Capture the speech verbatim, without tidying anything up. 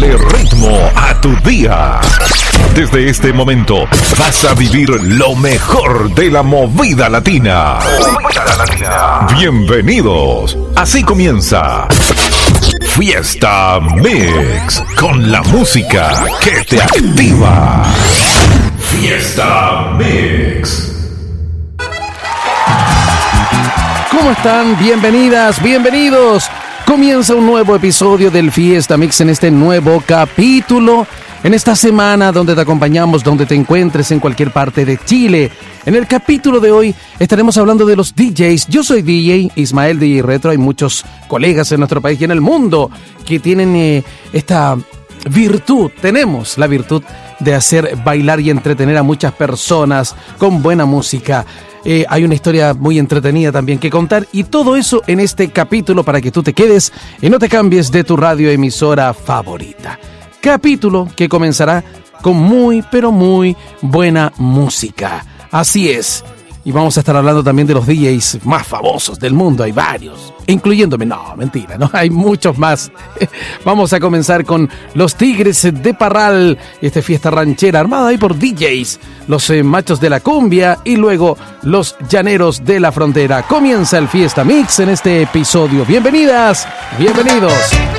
Dale ritmo a tu día. Desde este momento vas a vivir lo mejor de la movida latina. Movida latina. Bienvenidos. Así comienza Fiesta Mix, con la música que te activa. Fiesta Mix. ¿Cómo están? Bienvenidas, bienvenidos. Comienza un nuevo episodio del Fiesta Mix en este nuevo capítulo. En esta semana donde te acompañamos, donde te encuentres en cualquier parte de Chile. En el capítulo de hoy estaremos hablando de los D Js. Yo soy D J, Ismael D J Retro. Hay muchos colegas en nuestro país y en el mundo que tienen eh, esta virtud. Tenemos la virtud de hacer bailar y entretener a muchas personas con buena música. Eh, hay una historia muy entretenida también que contar, y todo eso en este capítulo para que tú te quedes y no te cambies de tu radioemisora favorita. Capítulo que comenzará con muy, pero muy buena música. Así es. Y vamos a estar hablando también de los D Js más famosos del mundo. Hay varios, incluyéndome. No, mentira, no, hay muchos más. Vamos a comenzar con los Tigres de Parral, esta fiesta ranchera armada ahí por D Js, los eh, machos de la cumbia y luego los llaneros de la frontera. Comienza el Fiesta Mix en este episodio. Bienvenidas, bienvenidos.